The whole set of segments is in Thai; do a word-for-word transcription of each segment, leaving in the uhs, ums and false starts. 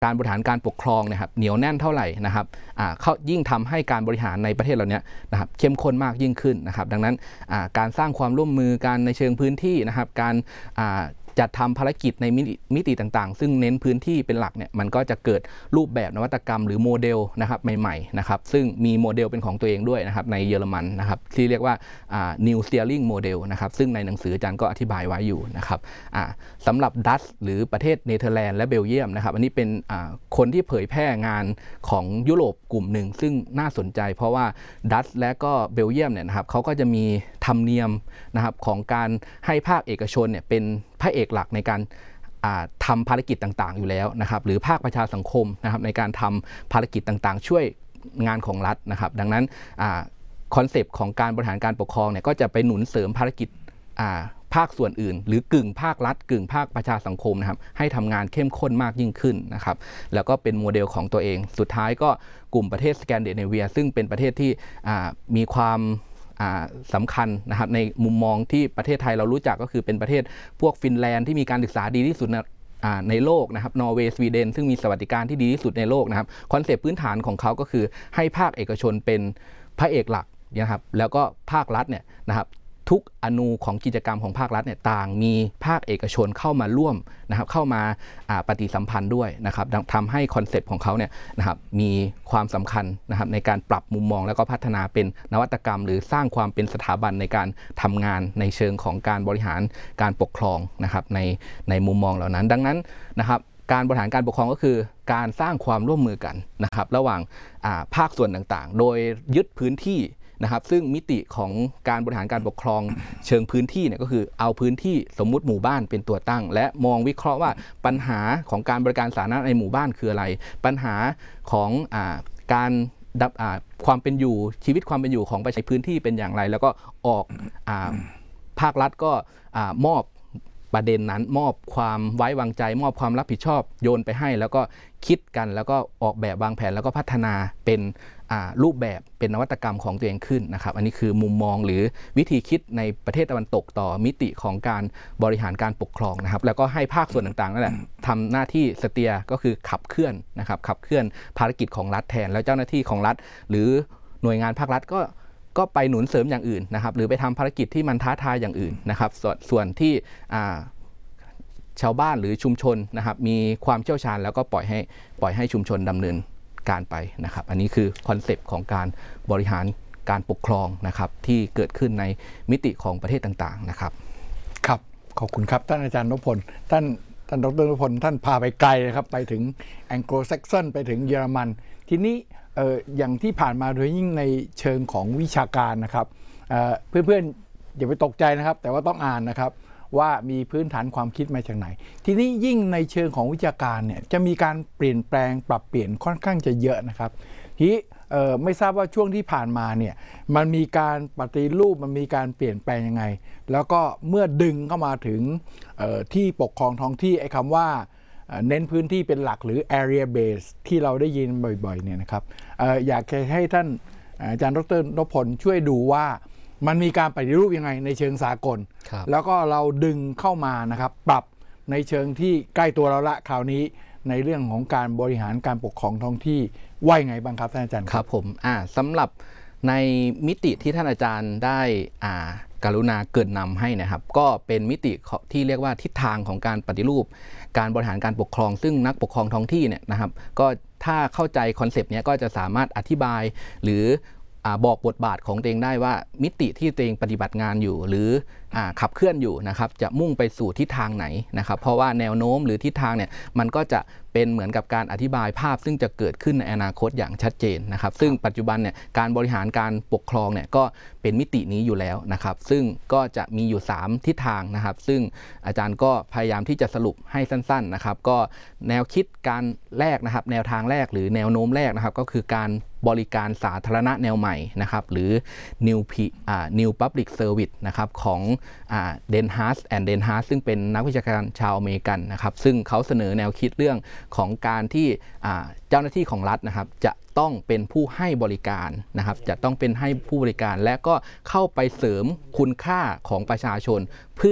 การบริหารการปกครองนะครับเหนียวแน่นเท่าไหร่นะครับเขายิ่งทำให้การบริหารในประเทศเราเนี้ยนะครับเข้มข้นมากยิ่งขึ้นนะครับดังนั้นการสร้างความร่วมมือกันในเชิงพื้นที่นะครับการจัดทำภารกิจในมิติต่างๆซึ่งเน้นพื้นที่เป็นหลักเนี่ยมันก็จะเกิดรูปแบบนวัตกรรมหรือโมเดลนะครับใหม่ๆนะครับซึ่งมีโมเดลเป็นของตัวเองด้วยนะครับในเยอรมันนะครับที่เรียกว่า New Steering Model นะครับซึ่งในหนังสืออาจารย์ก็อธิบายไว้อยู่นะครับสำหรับดัตช์หรือประเทศเนเธอร์แลนด์และเบลเยียมนะครับอันนี้เป็นคนที่เผยแพร่งานของยุโรปกลุ่มหนึ่งซึ่งน่าสนใจเพราะว่าดัตช์และก็เบลเยียมเนี่ยนะครับเขาก็จะมีธรรมเนียมนะครับของการให้ภาคเอกชนเนี่ยเป็นพระเอกหลักในการทำภารกิจต่างๆอยู่แล้วนะครับหรือภาคประชาสังคมนะครับในการทำภารกิจต่างๆช่วยงานของรัฐนะครับดังนั้นคอนเซปต์ของการบริหารการปกครองเนี่ยก็จะไปหนุนเสริมภารกิจภาคส่วนอื่นหรือกึ่งภาครัฐกึ่งภาคประชาสังคมนะครับให้ทำงานเข้มข้นมากยิ่งขึ้นนะครับแล้วก็เป็นโมเดลของตัวเองสุดท้ายก็กลุ่มประเทศสแกนดิเนเวียซึ่งเป็นประเทศที่มีความสำคัญนะครับในมุมมองที่ประเทศไทยเรารู้จักก็คือเป็นประเทศพวกฟินแลนด์ที่มีการศึกษาดีที่สุดในโลกนะครับนอร์เวย์สวีเดนซึ่งมีสวัสดิการที่ดีที่สุดในโลกนะครับคอนเซปต์พื้นฐานของเขาก็คือให้ภาคเอกชนเป็นพระเอกหลักนะครับแล้วก็ภาครัฐเนี่ยนะครับทุกอนูของกิจกรรมของภาครัฐเนี่ยต่างมีภาคเอกชนเข้ามาร่วมนะครับเข้ามาปฏิสัมพันธ์ด้วยนะครับทำให้คอนเซปต์ของเขาเนี่ยนะครับมีความสำคัญนะครับในการปรับมุมมองแล้วก็พัฒนาเป็นนวัตกรรมหรือสร้างความเป็นสถาบันในการทำงานในเชิงของการบริหารการปกครองนะครับในในมุมมองเหล่านั้นดังนั้นนะครับการบริหารการปกครองก็คือการสร้างความร่วมมือกันนะครับระหว่างภาคส่วนต่างๆโดยยึดพื้นที่นะครับซึ่งมิติของการบริหารการปกครองเชิงพื้นที่เนี่ยก็คือเอาพื้นที่สมมุติหมู่บ้านเป็นตัวตั้งและมองวิเคราะห์ว่าปัญหาของการบริการสาธารณะในหมู่บ้านคืออะไรปัญหาของอ่าการดับอ่าความเป็นอยู่ชีวิตความเป็นอยู่ของประชาชนพื้นที่เป็นอย่างไรแล้วก็ออกอ่าภาครัฐก็อ่ามอบประเด็นนั้นมอบความไว้วางใจมอบความรับผิดชอบโยนไปให้แล้วก็คิดกันแล้วก็ออกแบบวางแผนแล้วก็พัฒนาเป็นรูปแบบเป็นนวัตกรรมของตัวเองขึ้นนะครับอันนี้คือมุมมองหรือวิธีคิดในประเทศตะวันตกต่อมิติของการบริหารการปกครองนะครับแล้วก็ให้ภาคส่วนต่างๆนั่นแหละทำหน้าที่สเตียร์ก็คือขับเคลื่อนนะครับขับเคลื่อนภารกิจของรัฐแทนแล้วเจ้าหน้าที่ของรัฐหรือหน่วยงานภาครัฐก็ก็ไปหนุนเสริมอย่างอื่นนะครับหรือไปทำภารกิจที่มันท้าทายอย่างอื่นนะครับส่วนส่วนที่ชาวบ้านหรือชุมชนนะครับมีความเชี่ยวชาญแล้วก็ปล่อยให้ปล่อยให้ชุมชนดำเนินการไปนะครับอันนี้คือคอนเซปต์ของการบริหารการปกครองนะครับที่เกิดขึ้นในมิติของประเทศต่างๆนะครับครับขอบคุณครับท่านอาจารย์นพพลท่านท่านดรนพพลท่านพาไปไกลนะครับไปถึงแองโกลแซกซอนไปถึงเยอรมันทีนี้เอ่ออย่างที่ผ่านมาโดยยิ่งในเชิงของวิชาการนะครับเอ่อเพื่อนๆอย่าไปตกใจนะครับแต่ว่าต้องอ่านนะครับว่ามีพื้นฐานความคิดมาจากไหนทีนี้ยิ่งในเชิงของวิชาการเนี่ยจะมีการเปลี่ยนแปลงปรับเปลี่ยนค่อนข้างจะเยอะนะครับทีไม่ทราบว่าช่วงที่ผ่านมาเนี่ยมันมีการปฏิรูปมันมีการเปลี่ยนแปลงยังไงแล้วก็เมื่อดึงเข้ามาถึงที่ปกครองท้องที่ไอ้คำว่าเน้นพื้นที่เป็นหลักหรือ area base ที่เราได้ยินบ่อยๆเนี่ยนะครับอยากให้ท่านอาจารย์ดรนพพลช่วยดูว่ามันมีการปฏิรูปยังไงในเชิงสากลแล้วก็เราดึงเข้ามานะครับปรับในเชิงที่ใกล้ตัวเราละคราวนี้ในเรื่องของการบริหารการปกครองท้องที่ว่ายังไงบ้างครับท่านอาจารย์ครับผมอ่าสำหรับในมิติที่ท่านอาจารย์ได้อ่าการุณาเกิดนำให้นะครับก็เป็นมิติที่เรียกว่าทิศทางของการปฏิรูปการบริหารการปกครองซึ่งนักปกครองท้องที่เนี่ยนะครับก็ถ้าเข้าใจคอนเซปต์นี้ก็จะสามารถอธิบายหรือบอกบทบาทของตัวเองได้ว่ามิติที่ตัวเองปฏิบัติงานอยู่หรือขับเคลื่อนอยู่นะครับจะมุ่งไปสู่ทิศทางไหนนะครับเพราะว่าแนวโน้มหรือทิศทางเนี่ยมันก็จะเป็นเหมือนกับการอธิบายภาพซึ่งจะเกิดขึ้นในอนาคตอย่างชัดเจนนะครับซึ่งปัจจุบันเนี่ยการบริหารการปกครองเนี่ยก็เป็นมิตินี้อยู่แล้วนะครับซึ่งก็จะมีอยู่สามทิศทางนะครับซึ่งอาจารย์ก็พยายามที่จะสรุปให้สั้นๆนะครับก็แนวคิดการแรกนะครับแนวทางแรกหรือแนวโน้มแรกนะครับก็คือการบริการสาธารณะแนวใหม่นะครับหรือ New New Public Service นะครับของเดนฮาร์สแอนด์เดนฮาร์สซึ่งเป็นนักวิชาการชาวอเมริกันนะครับซึ่งเขาเสนอแนวคิดเรื่องของการที่เจ้าหน้าที่ของรัฐนะครับจะต้องเป็นผู้ให้บริการนะครับจะต้องเป็นให้ผู้บริการและก็เข้าไปเสริมคุณค่าของประชาชนเพื่อ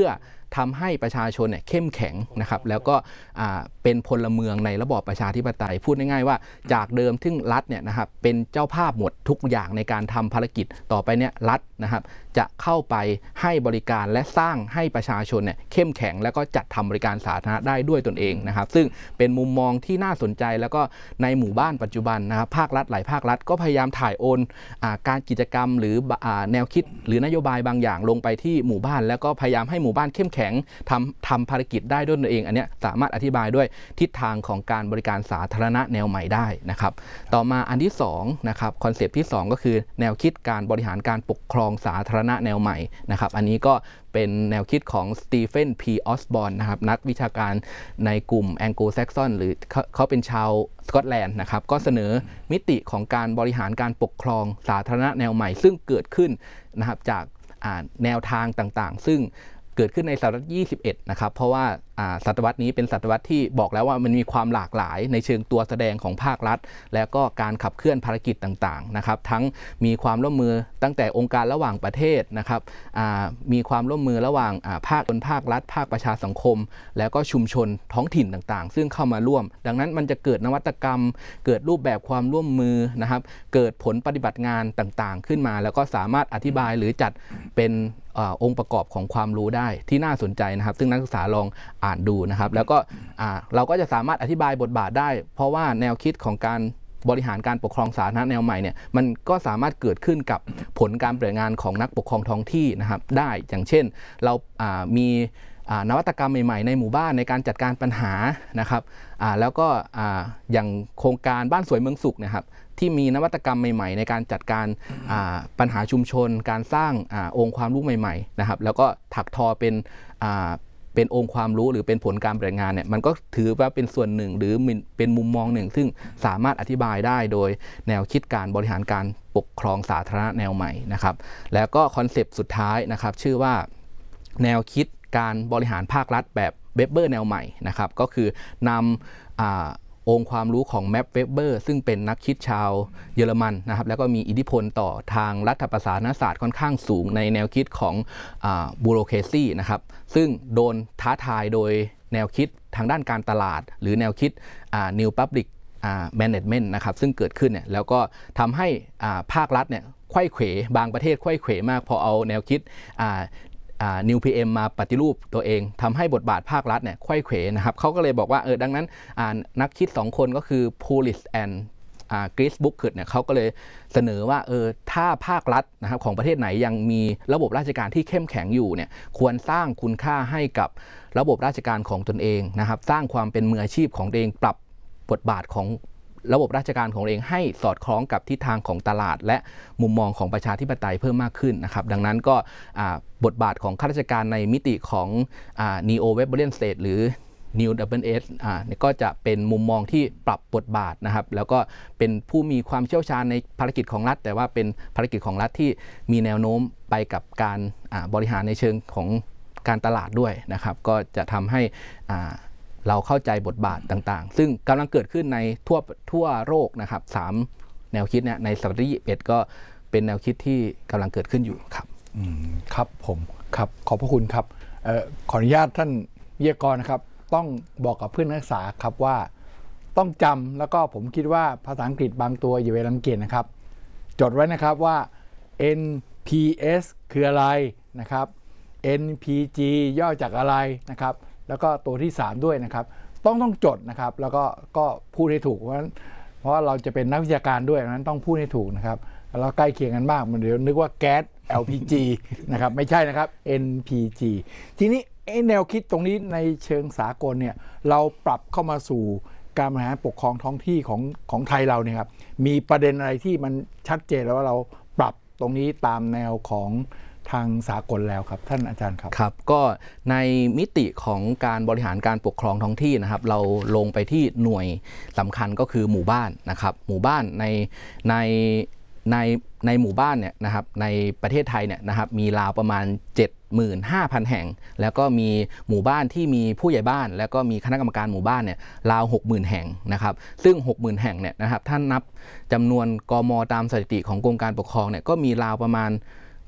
ทำให้ประชาชนเนี่ยเข้มแข็งนะครับแล้วก็เป็นพลเมืองในระบอบประชาธิปไตยพูดง่ายๆว่าจากเดิมที่รัฐเนี่ยนะครับเป็นเจ้าภาพหมดทุกอย่างในการทำภารกิจต่อไปเนี่ยรัฐนะครับจะเข้าไปให้บริการและสร้างให้ประชาชนเนี่ยเข้มแข็งแล้วก็จัดทำบริการสาธารณะได้ด้วยตนเองนะครับซึ่งเป็นมุมมองที่น่าสนใจแล้วก็ในหมู่บ้านปัจจุบันนะครับภาครัฐหลายภาครัฐก็พยายามถ่ายโอนการกิจกรรมหรือแนวคิดหรือนโยบายบางอย่างลงไปที่หมู่บ้านแล้วก็พยายามให้หมู่บ้านเข้มแข็งทำทำภารกิจได้ด้วยตนเองอันนี้สามารถอธิบายด้วยทิศทางของการบริการสาธารณะแนวใหม่ได้นะครับต่อมาอันที่สองนะครับคอนเซปต์ที่สองก็คือแนวคิดการบริหารการปกครองสาธารณะแนวใหม่นะครับอันนี้ก็เป็นแนวคิดของสตีเฟน พี ออสบอร์นนะครับนักวิชาการในกลุ่มแองโกลแซกซอนหรือเขาเขาเป็นชาวสกอตแลนด์นะครับก็เสนอมิติของการบริหารการปกครองสาธารณะแนวใหม่ซึ่งเกิดขึ้นนะครับจากแนวทางต่างๆซึ่งเกิดขึ้นในศตวรรษที่ยี่สิบเอ็ดนะครับเพราะว่าศตวรรษนี้เป็นศตวรรษที่บอกแล้วว่ามันมีความหลากหลายในเชิงตัวแสดงของภาครัฐและก็การขับเคลื่อนภารกิจต่างๆนะครับทั้งมีความร่วมมือตั้งแต่องค์การระหว่างประเทศนะครับมีความร่วมมือระหว่างภาคบนภาครัฐภาคประชาสังคมแล้วก็ชุมชนท้องถิ่นต่างๆซึ่งเข้ามาร่วมดังนั้นมันจะเกิดนวัตกรรมเกิดรูปแบบความร่วมมือนะครับเกิดผลปฏิบัติงานต่างๆขึ้นมาแล้วก็สามารถอธิบายหรือจัดเป็นองค์ประกอบของความรู้ได้ที่น่าสนใจนะครับซึ่งนักศึกษาลองอ่านดูนะครับแล้วก็เราก็จะสามารถอธิบายบทบาทได้เพราะว่าแนวคิดของการบริหารการปกครองสาธารณะแนวใหม่เนี่ยมันก็สามารถเกิดขึ้นกับผลการปฏิบัติงานของนักปกครองท้องที่นะครับได้อย่างเช่นเรามีนวัตกรรมใหม่ๆในหมู่บ้านในการจัดการปัญหานะครับแล้วก็อย่างโครงการบ้านสวยเมืองสุขนะครับที่มีนวัตกรรมใหม่ๆในการจัดการปัญหาชุมชนการสร้างองค์ความรู้ใหม่ๆนะครับแล้วก็ถักทอเป็นเป็นองค์ความรู้หรือเป็นผลการปฏิบัติงานเนี่ยมันก็ถือว่าเป็นส่วนหนึ่งหรือเป็นมุมมองหนึ่งซึ่งสามารถอธิบายได้โดยแนวคิดการบริหารการปกครองสาธารณะแนวใหม่นะครับแล้วก็คอนเซปต์สุดท้ายนะครับชื่อว่าแนวคิดการบริหารภาครัฐแบบเวบเบอร์แนวใหม่นะครับก็คือนำองค์ความรู้ของแม็ปเวบเบอร์ซึ่งเป็นนักคิดชาวเยอรมันนะครับแล้วก็มีอิทธิพลต่อทางรัฐประศาสนศาสตร์ค่อนข้างสูงในแนวคิดของบูโรเคซีนะครับซึ่งโดนท้าทายโดยแนวคิดทางด้านการตลาดหรือแนวคิด New Public Management นะครับซึ่งเกิดขึ้นเนี่ยแล้วก็ทำให้ภาครัฐเนี่ยไขว้เขวบางประเทศไขว้เขวมากพอเอาแนวคิดนิว พี เอ็ม มาปฏิรูปตัวเองทำให้บทบาทภาครัฐเนี่ยไขว้เขวนะครับเขาก็เลยบอกว่าเออดังนั้นนักคิดสองคนก็คือ Pulis and กริสบุ๊กเกิดเนี่ยเขาก็เลยเสนอว่าเออถ้าภาครัฐนะครับของประเทศไหนยังมีระบบราชการที่เข้มแข็งอยู่เนี่ยควรสร้างคุณค่าให้กับระบบราชการของตนเองนะครับสร้างความเป็นมืออาชีพของตัวเองปรับบทบาทของระบบราชการของตัวเองให้สอดคล้องกับทิศทางของตลาดและมุมมองของประชาธิปไตยเพิ่มมากขึ้นนะครับดังนั้นก็บทบาทของข้าราชการในมิติของ Neo Weberian State หรือ New ดับเบิลยู เอส อ่าก็จะเป็นมุมมองที่ปรับบทบาทนะครับแล้วก็เป็นผู้มีความเชี่ยวชาญในภารกิจของรัฐแต่ว่าเป็นภารกิจของรัฐที่มีแนวโน้มไปกับการบริหารในเชิงของการตลาดด้วยนะครับก็จะทำให้เราเข้าใจบทบาทต่างๆซึ่งกำลังเกิดขึ้นในทั่วทั่วโลกนะครับสามแนวคิดเนี่ยในศตวรรษที่ยี่สิบเอ็ดก็เป็นแนวคิดที่กำลังเกิดขึ้นอยู่ครับอืมครับผมครับขอบพระคุณครับเอ่อขออนุญาตท่านวิทยากรนะครับต้องบอกกับเพื่อนนักศึกษาครับว่าต้องจำแล้วก็ผมคิดว่าภาษาอังกฤษบางตัวอย่าไปรังเกียจนะครับจดไว้นะครับว่า เอ็น พี เอส คืออะไรนะครับ เอ็น พี จี ย่อจากอะไรนะครับแล้วก็ตัวที่สามด้วยนะครับต้องต้องจดนะครับแล้วก็ก็พูดให้ถูกเพราะเพราะเราจะเป็นนักวิชาการด้วยนั้นต้องพูดให้ถูกนะครับแล้วใกล้เคียงกันมากมันเดี๋ยวนึกว่าแก๊ส แอล พี จี นะครับไม่ใช่นะครับ เอ็น พี จี ทีนี้แนวคิดตรงนี้ในเชิงสากลเนี่ยเราปรับเข้ามาสู่การบริหารปกครองท้องที่ของของไทยเราเนี่ยครับมีประเด็นอะไรที่มันชัดเจนแล้วว่าเราปรับตรงนี้ตามแนวของทางสากลแล้วครับท่านอาจารย์ครับครับก็ในมิติของการบริหารการปกครองท้องที่นะครับเราลงไปที่หน่วยสำคัญก็คือหมู่บ้านนะครับหมู่บ้านในในในในหมู่บ้านเนี่ยนะครับในประเทศไทยเนี่ยนะครับมีราวประมาณ เจ็ดหมื่นห้าพัน แห่งแล้วก็มีหมู่บ้านที่มีผู้ใหญ่บ้านแล้วก็มีคณะกรรมการหมู่บ้านเนี่ยราว หกหมื่น แห่งนะครับซึ่ง หกหมื่น แห่งเนี่ยนะครับท่านนับจำนวนกม.ตามสถิติของกรมการปกครองเนี่ยก็มีราวประมาณ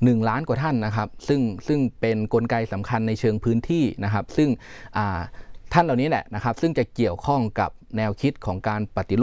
หนึ่งล้านกว่าท่านนะครับซึ่งซึ่งเป็นกลไกสำคัญในเชิงพื้นที่นะครับซึ่งท่านเหล่านี้แหละนะครับซึ่งจะเกี่ยวข้องกับแนวคิดของการปฏิรูป